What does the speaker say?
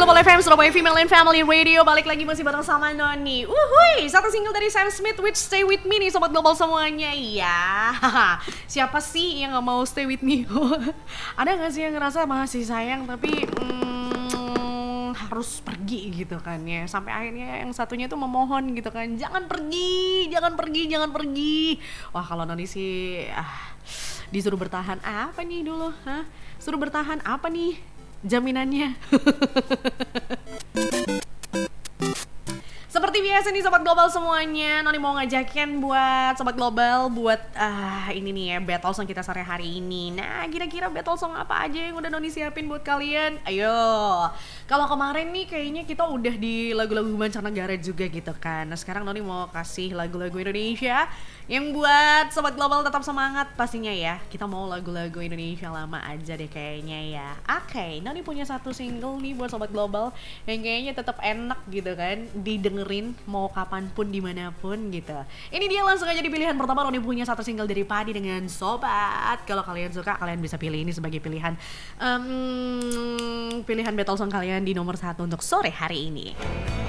Global FM, Surabaya Female and Family Radio. Balik lagi masih bareng sama Noni. Wuhui, satu single dari Sam Smith with Stay With Me nih Sobat Global semuanya. Iya, siapa sih yang gak mau stay with me? Ada gak sih yang ngerasa masih sayang tapi harus pergi gitu kan ya. Sampai akhirnya yang satunya tuh memohon gitu kan, jangan pergi, jangan pergi, jangan pergi. Wah kalau Noni sih disuruh bertahan apa nih dulu? Suruh bertahan apa nih jaminannya? Seperti biasa nih Sobat Global semuanya, Noni mau ngajakin buat Sobat Global buat ini nih ya, battle song kita sore hari ini. Nah kira-kira battle song apa aja yang udah Noni siapin buat kalian? Ayo, kalau kemarin nih kayaknya kita udah di lagu-lagu mancanegara juga gitu kan. Nah sekarang Noni mau kasih lagu-lagu Indonesia yang buat Sobat Global tetap semangat pastinya ya. Kita mau lagu-lagu Indonesia lama aja deh kayaknya ya. Oke, Noni punya satu single nih buat Sobat Global yang kayaknya tetap enak gitu kan didengerin mau kapanpun dimanapun gitu. Ini dia langsung aja di pilihan pertama. Noni punya satu single dari Padi dengan Sobat. Kalau kalian suka kalian bisa pilih ini sebagai pilihan pilihan battle song kalian di nomor 1 untuk sore hari ini.